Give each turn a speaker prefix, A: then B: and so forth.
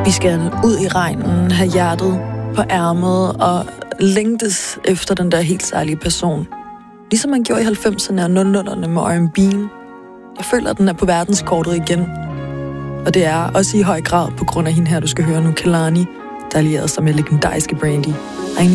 A: Vi skal ud i regnen, have hjertet på ærmet og længtes efter den der helt særlige person. Ligesom man gjorde i 90'erne og 00'erne med R&B'en. Jeg føler, at den er på verdenskortet igen. Og det er også i høj grad på grund af hende her, du skal høre nu, Kehlani, der allierede sig med legendariske Brandy.